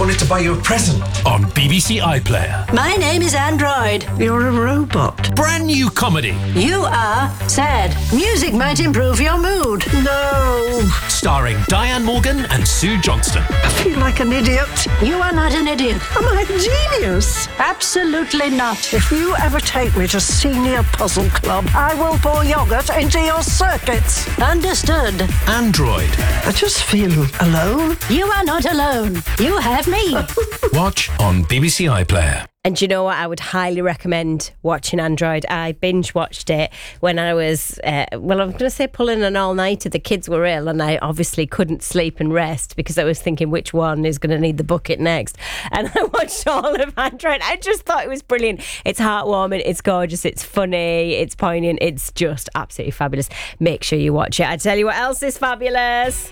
wanted to buy you a present. On BBC iPlayer. My name is Android. You're a robot. Brand new comedy. You are sad. Music might improve your mood. No. Starring Diane Morgan and Sue Johnston. I feel like an idiot. You are not an idiot. Am I a genius? Absolutely not. If you ever take me to Senior Puzzle Club, I will pour yogurt into your circuits. Understood. Android. I just feel alone. You are not alone. You have me. Watch on BBC iPlayer. And you know what? I would highly recommend watching Android. I binge watched it when I was, I'm going to say pulling an all-nighter. The kids were ill and I obviously couldn't sleep and rest because I was thinking which one is going to need the bucket next. And I watched all of Android. I just thought it was brilliant. It's heartwarming, it's gorgeous, it's funny, it's poignant. It's just absolutely fabulous. Make sure you watch it. I tell you what else is fabulous.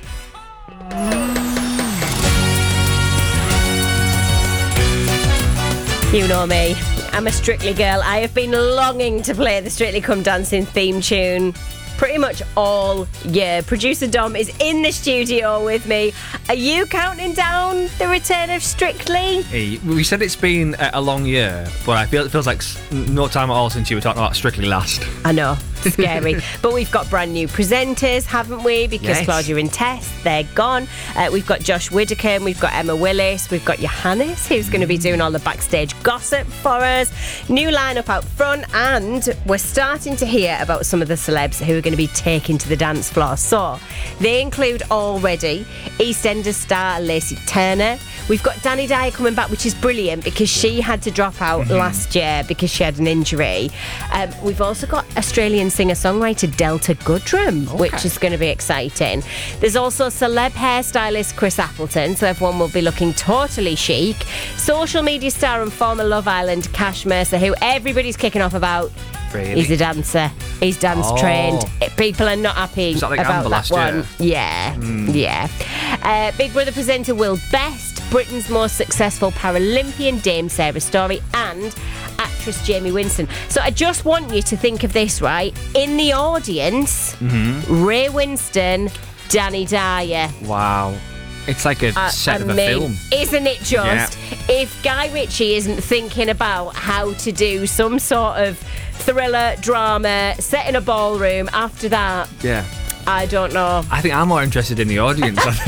You know me, I'm a Strictly girl. I have been longing to play the Strictly Come Dancing theme tune pretty much all year. Producer Dom is in the studio with me. Are you counting down the return of Strictly? Hey, we said it's been a long year, but it feels like no time at all since you were talking about Strictly last. I know, scary. But we've got brand new presenters, haven't we? Because Yes. Claudia and Tess, they're gone. We've got Josh Widdicombe, we've got Emma Willis, we've got Johannes, who's going to be doing all the backstage gossip for us. New lineup out front, and we're starting to hear about some of the celebs who are going to be taking to the dance floor. So they include already EastEnders star Lacey Turner. We've got Danny Dyer coming back, which is brilliant because she had to drop out last year because she had an injury. We've also got Australian singer-songwriter Delta Goodrem, which is going to be exciting. There's also celeb hairstylist Chris Appleton, so everyone will be looking totally chic. Social media star and former Love Island Cash Mercer, who everybody's kicking off about. Really? He's a dancer. He's dance trained. People are not happy Was that like about Amber that last one. year? Yeah. Big Brother presenter Will Best, Britain's most successful Paralympian Dame Sarah Story, and actress Jamie Winston. So I just want you to think of this, right? In the audience, Ray Winston, Danny Dyer. Wow. It's like a set of a film. Isn't it just? If Guy Ritchie isn't thinking about how to do some sort of thriller, drama, set in a ballroom after that, Yeah. I don't know. I think I'm more interested in the audience, I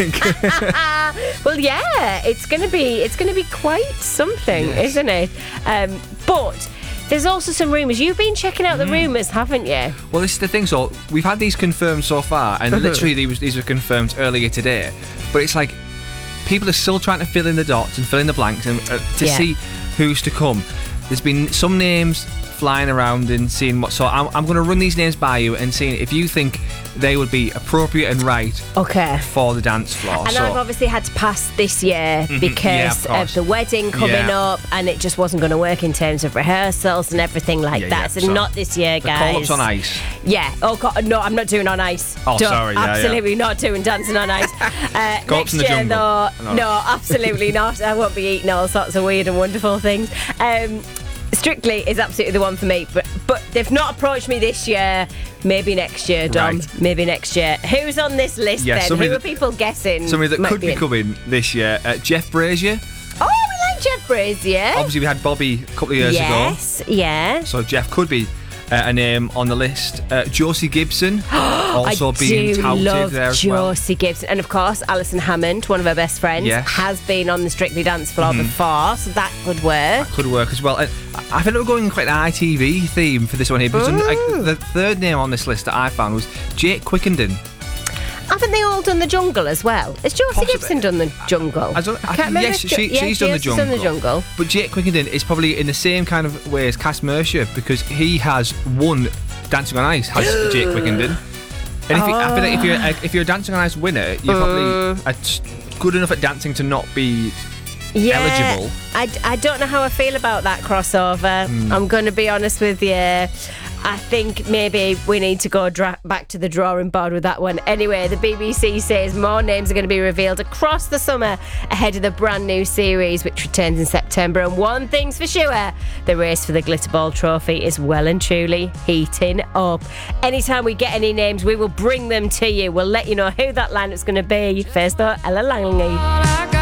think. Well, yeah, it's gonna be quite something, isn't it? But there's also some rumours. You've been checking out the rumours, haven't you? Well, this is the thing. So we've had these confirmed so far, and literally these were confirmed earlier today. But it's like people are still trying to fill in the dots and fill in the blanks and to see who's to come. There's been some names flying around and seeing what. So I'm going to run these names by you and seeing if you think they would be appropriate and right for the dance floor. And I've obviously had to pass this year because of the wedding coming up, and it just wasn't going to work in terms of rehearsals and everything like that. So not this year, guys. The call-ups on ice. Yeah. Oh God, no, I'm not doing on ice. Oh, sorry. Absolutely not doing dancing on ice. Next in the year, jungle. though, no, absolutely not. I won't be eating all sorts of weird and wonderful things. Strictly is absolutely the one for me, but they've not approached me this year. Maybe next year, Dom. Right. Maybe next year. Who's on this list then? Who are people guessing? Somebody that could be in? coming this year. Jeff Brazier. Oh, we like Jeff Brazier. Obviously, we had Bobby a couple of years ago. Yes, yeah. So Jeff could be a name on the list. Josie Gibson also being touted there as well. Josie Gibson, and of course Alison Hammond, one of her best friends, has been on the Strictly Dance floor before, so that could work. That could work as well. I think we're going quite an ITV theme for this one here. But the third name on this list that I found was Jake Quickenden. Haven't they all done the jungle as well? Has Josie Gibson done the jungle? I can't remember. Yes, she's done the jungle. But Jake Quickenden is probably in the same kind of way as Cass Mercer because he has won Dancing on Ice, has Jake Quickenden. And I feel like if you're a Dancing on Ice winner, you're probably good enough at dancing to not be eligible. I don't know how I feel about that crossover. I'm going to be honest with you. I think maybe we need to go back to the drawing board with that one. Anyway, the BBC says more names are going to be revealed across the summer ahead of the brand new series, which returns in September. And one thing's for sure, the race for the Glitterball Trophy is well and truly heating up. Anytime we get any names, we will bring them to you. We'll let you know who that lineup's going to be. First though, Ella Langley.